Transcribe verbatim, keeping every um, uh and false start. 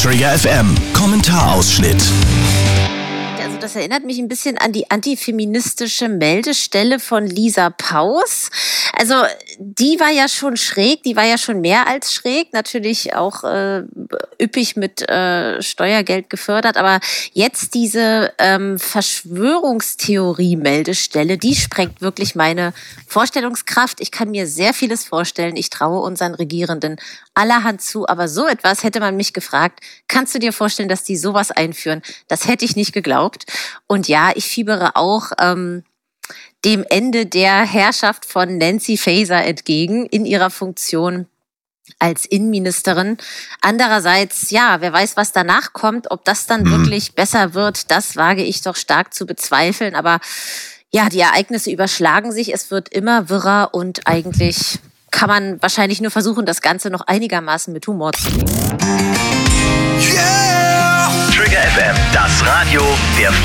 Trigger F M, Kommentarausschnitt. Also das erinnert mich ein bisschen an die antifeministische Meldestelle von Lisa Paus. Also die war ja schon schräg, die war ja schon mehr als schräg, natürlich auch äh, üppig mit äh, Steuergeld gefördert, aber jetzt diese ähm, Verschwörungstheorie-Meldestelle, die sprengt wirklich meine Vorstellungskraft. Ich kann mir sehr vieles vorstellen, ich traue unseren Regierenden allerhand zu, aber so etwas hätte man mich gefragt, kannst du dir vorstellen, dass die sowas einführen? Das hätte ich nicht geglaubt. Und ja, ich fiebere auch ähm, dem Ende der Herrschaft von Nancy Faeser entgegen in ihrer Funktion als Innenministerin. Andererseits, ja, wer weiß, was danach kommt, ob das dann mhm. wirklich besser wird, das wage ich doch stark zu bezweifeln. Aber ja, die Ereignisse überschlagen sich, es wird immer wirrer und eigentlich kann man wahrscheinlich nur versuchen, das Ganze noch einigermaßen mit Humor zu nehmen. Yeah! Trigger F M, das Radio der